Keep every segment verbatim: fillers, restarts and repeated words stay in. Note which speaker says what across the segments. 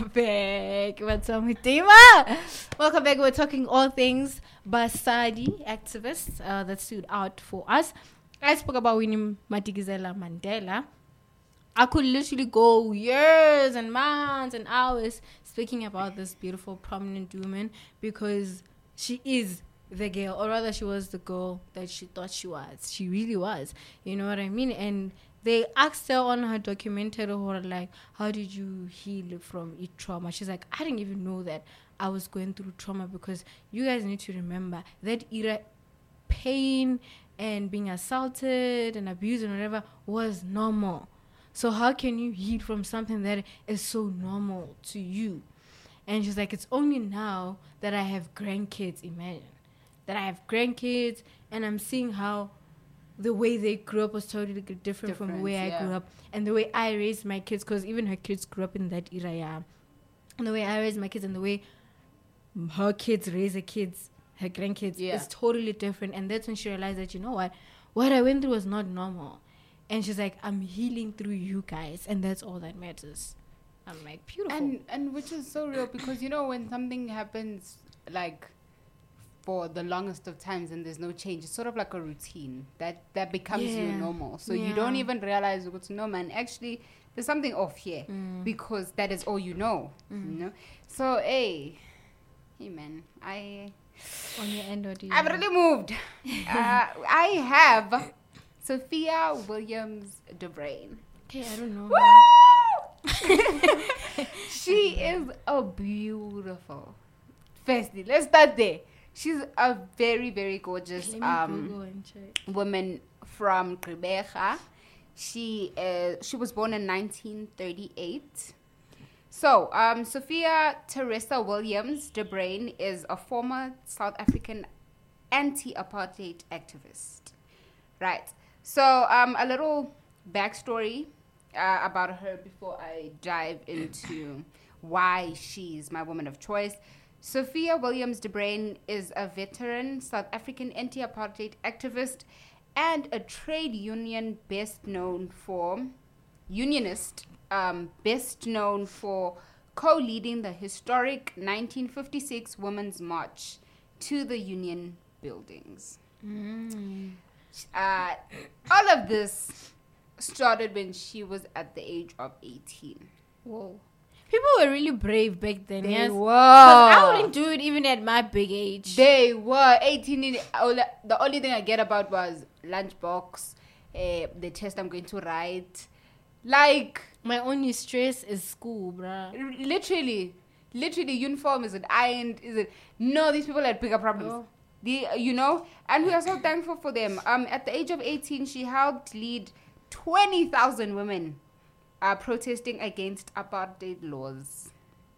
Speaker 1: back. What's up with Dima? Welcome back. We're talking all things Basadi activists uh, that stood out for us. I spoke about Winnie Madikizela Mandela. I could literally go years and months and hours speaking about this beautiful, prominent woman because she is the girl, or rather she was the girl that she thought she was. She really was. You know what I mean? And they asked her on her documentary, or like, how did you heal from each trauma? She's like, I didn't even know that I was going through trauma, because you guys need to remember that era, pain and being assaulted and abused and whatever was normal. So how can you heal from something that is so normal to you? And she's like, it's only now that I have grandkids, imagine. That I have grandkids and I'm seeing how the way they grew up was totally different Difference, from the way yeah. I grew up. And the way I raised my kids, because even her kids grew up in that era, yeah. And the way I raised my kids and the way her kids raise her kids, her grandkids, yeah. is totally different. And that's when she realized that, you know what, what I went through was not normal. And she's like, I'm healing through you guys, and that's all that matters. I'm like, beautiful.
Speaker 2: And and which is so real, because, you know, when something happens, like, for the longest of times and there's no change, it's sort of like a routine that that becomes yeah. your normal. So yeah. you don't even realize, no man, actually there's something off here, mm. because that is all you know. Mm. You know. So hey, hey man, I
Speaker 1: on your end, what do you
Speaker 2: I've
Speaker 1: know?
Speaker 2: really moved. uh, I have Sophia Williams DeBrain.
Speaker 1: Okay, I don't know.
Speaker 2: She is a beautiful. Firstly, let's start there. She's a very, very gorgeous um, woman from Gqeberha. She is, she was born in nineteen thirty-eight. So, um, Sophia Teresa Williams DeBrain is a former South African anti-apartheid activist. Right. So, um, a little backstory uh, about her before I dive into why she's my woman of choice. Sophia Williams DeBrain is a veteran South African anti-apartheid activist and a trade union best known for, unionist, um, best known for co-leading the historic nineteen fifty-six Women's March to the Union buildings. Mm. Uh, all of this started when she was at the age of eighteen.
Speaker 1: Whoa. People were really brave back then,
Speaker 2: they
Speaker 1: yes?
Speaker 2: were.
Speaker 1: Because I wouldn't do it even at my big age.
Speaker 2: They were. eighteen, in, the only thing I get about was lunchbox, uh, the test I'm going to write. Like...
Speaker 1: My only stress is school, bruh.
Speaker 2: Literally. Literally, uniform, is it ironed? Is it... No, these people had bigger problems. Oh. The, you know? And we are so thankful for them. Um, at the age of eighteen, she helped lead twenty thousand women are protesting against apartheid laws.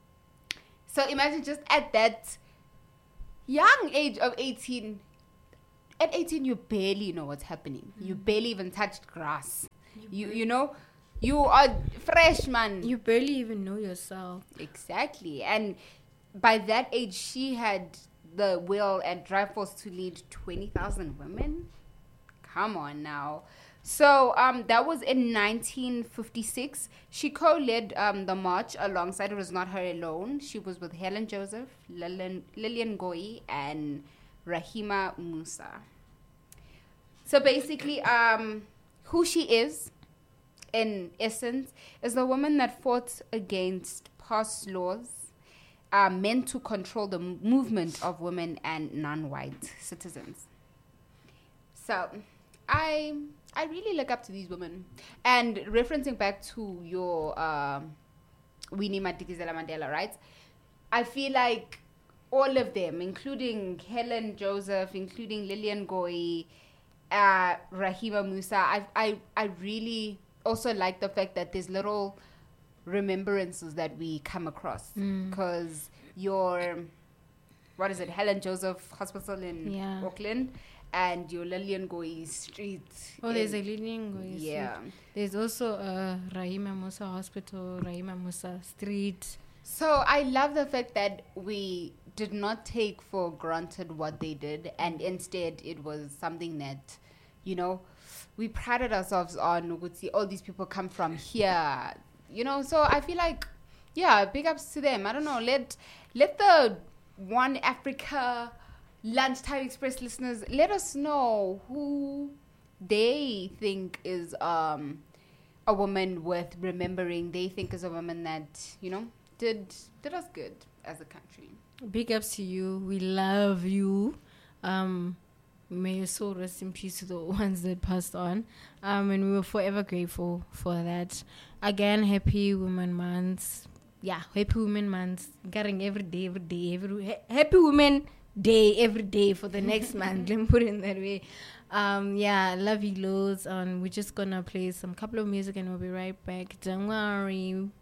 Speaker 2: So imagine just at that young age of eighteen. At eighteen, you barely know what's happening. Mm. You barely even touched grass. You, you, you know, you are fresh, man.
Speaker 1: You barely even know yourself.
Speaker 2: Exactly. And by that age, she had the will and drive force to lead twenty thousand women. Come on now. So um, that was in nineteen fifty-six. She co-led um, the march alongside, it was not her alone. She was with Helen Joseph, Lillian, Lillian Ngoyi, and Rahima Musa. So basically, um, who she is, in essence, is a woman that fought against past laws uh, meant to control the m- movement of women and non-white citizens. So I... I really look up to these women. And referencing back to your uh, Winnie Madikizela Mandela, right? I feel like all of them, including Helen Joseph, including Lillian Ngoyi, uh, Rahima Musa, I, I, I really also like the fact that there's little remembrances that we come across. Because mm. your, what is it, Helen Joseph Hospital in yeah. Auckland, and your Lillian Ngoyi Street.
Speaker 1: Oh, there's a Lillian Ngoyi Street.
Speaker 2: Yeah.
Speaker 1: There's also a Rahima Musa Hospital, Rahima Musa Street.
Speaker 2: So I love the fact that we did not take for granted what they did, and instead it was something that, you know, we prided ourselves on. All these people come from here, you know. So I feel like yeah, big ups to them. I don't know. Let let the One Africa Lunchtime Express listeners let us know who they think is um a woman worth remembering. They think is a woman that, you know, did did us good as a country.
Speaker 1: Big ups to you. We love you. Um, may your soul rest in peace to the ones that passed on. Um, and we were forever grateful for that. Again, happy Women Month. Yeah, happy Women Month. Getting every day, every day, every ha- happy Women Day every day for the next month. Let me put it in that way. Um, yeah, love you loads. Um, we're just gonna play some couple of music and we'll be right back. Don't worry.